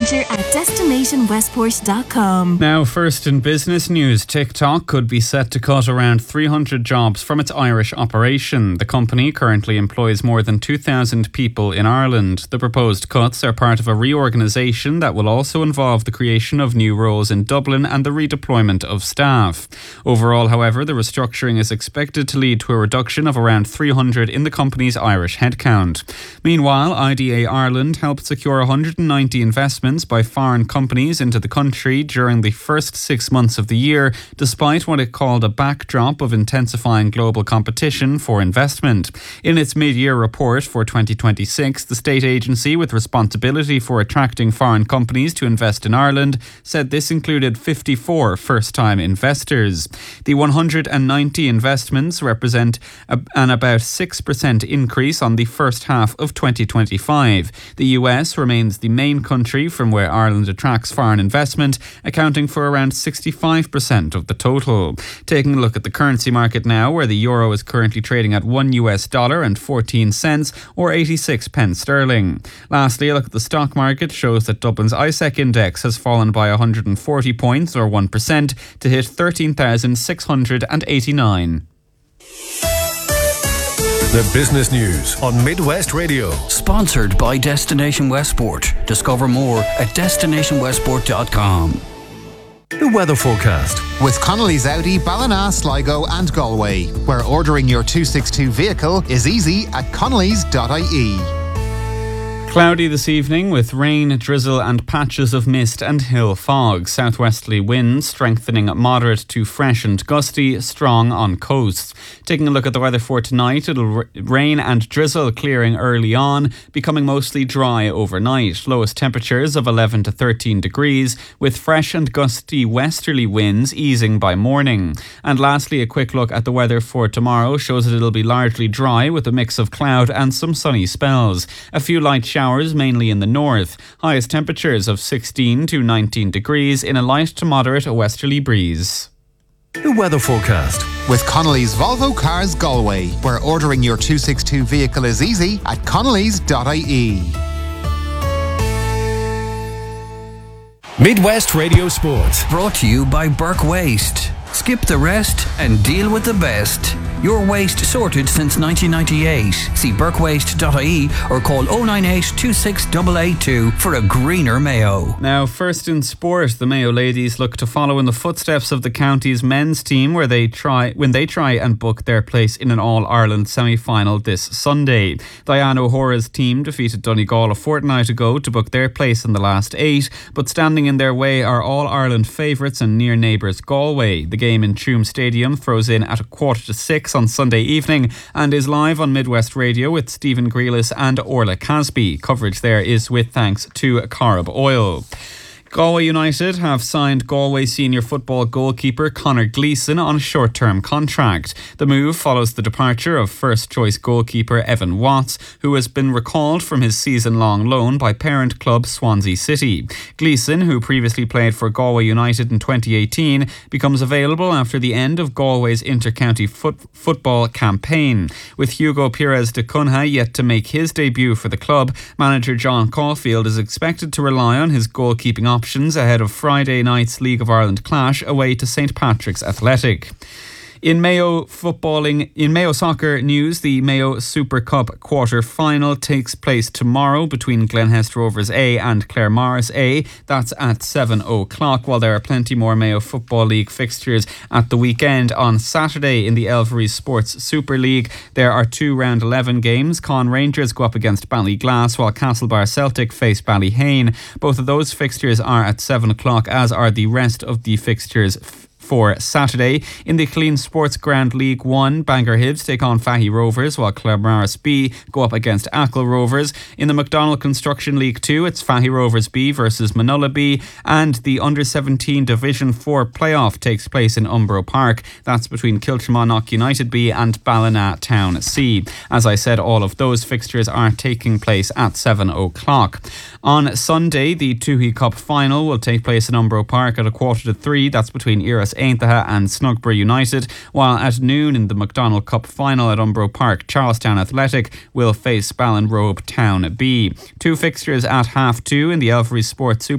passenger at destinationwestport.com. Now, first in business news, TikTok could be set to cut around 300 jobs from its Irish operation. The company currently employs more than 2,000 people in Ireland. The proposed cuts are part of a reorganisation that will also involve the creation of new roles in Dublin and the redeployment of staff. Overall, however, the restructuring is expected to lead to a reduction of around 300 in the company's Irish headcount. Meanwhile, IDA Ireland helped secure 190 investments by foreign companies into the country during the first 6 months of the year, despite what it called a backdrop of intensifying global competition for investment. In its mid-year report for 2026, the state agency with responsibility for attracting foreign companies to invest in Ireland said this included 54 first-time investors. The 190 investments represent an about 6% increase on the first half of 2025. The US remains the main country from where Ireland attracts foreign investment, accounting for around 65% of the total. Taking a look at the currency market now, where the euro is currently trading at $1 and 14 cents or 86 pence sterling. Lastly, a look at the stock market shows that Dublin's ISEC index has fallen by 140 points or 1% to hit 13,689. The business news on Midwest Radio. Sponsored by Destination Westport. Discover more at destinationwestport.com. The weather forecast. With Connolly's Audi, Ballina, Sligo and Galway, where ordering your 262 vehicle is easy at connellys.ie. Cloudy this evening with rain, drizzle and patches of mist and hill fog. Southwesterly winds strengthening moderate to fresh and gusty, strong on coasts. Taking a look at the weather for tonight, it'll rain and drizzle clearing early on, becoming mostly dry overnight. Lowest temperatures of 11 to 13 degrees, with fresh and gusty westerly winds easing by morning. And lastly, a quick look at the weather for tomorrow shows that it'll be largely dry with a mix of cloud and some sunny spells. A few light showers mainly in the north. Highest temperatures of 16 to 19 degrees in a light to moderate westerly breeze. The weather forecast. With Connolly's Volvo Cars Galway, where ordering your 262 vehicle is easy at connellys.ie. Midwest Radio Sport. Brought to you by Burke Waste. Skip the rest and deal with the best. Your waste sorted since 1998. See burkewaste.ie or call 098 26882 for a greener Mayo. Now, first in sport, the Mayo ladies look to follow in the footsteps of the county's men's team when they try and book their place in an All-Ireland semi-final this Sunday. Diane O'Hora's team defeated Donegal a fortnight ago to book their place in the last 8, but standing in their way are All-Ireland favourites and near neighbours Galway. The game in Tuam Stadium throws in at 5:45 on Sunday evening and is live on Midwest Radio with Stephen Grealis and Orla Casby. Coverage there is with thanks to Corrib Oil. Galway United have signed Galway senior football goalkeeper Conor Gleeson on a short-term contract. The move follows the departure of first-choice goalkeeper Evan Watts, who has been recalled from his season-long loan by parent club Swansea City. Gleeson, who previously played for Galway United in 2018, becomes available after the end of Galway's inter-county football campaign. With Hugo Pires de Cunha yet to make his debut for the club, manager John Caulfield is expected to rely on his goalkeeping options ahead of Friday night's League of Ireland clash away to St Patrick's Athletic. In Mayo soccer news, the Mayo Super Cup quarter-final takes place tomorrow between Glenhest Rovers A and Claremorris A. That's at 7:00, while there are plenty more Mayo Football League fixtures at the weekend. On Saturday in the Elvery Sports Super League, there are 2 round 11 games. Con Rangers go up against Ballyglass, while Castlebar Celtic face Ballyhane. Both of those fixtures are at 7:00, as are the rest of the fixtures for Saturday. In the Clean Sports Grand League 1, Bangor Hibs take on Fahy Rovers, while Claremorris B go up against Achill Rovers. In the McDonald Construction League 2, it's Fahy Rovers B versus Manola B, and the Under-17 Division 4 playoff takes place in Umbro Park. That's between Kiltramonach United B and Ballina Town C. As I said, all of those fixtures are taking place at 7:00. On Sunday, the Tuhi Cup final will take place in Umbro Park at 2:45. That's between Iras Aintaha and Snugbury United, while at noon in the McDonald Cup final at Umbro Park, Charlestown Athletic will face Ballinrobe Town B. 2 fixtures at 2:30 in the Elvery Sports Super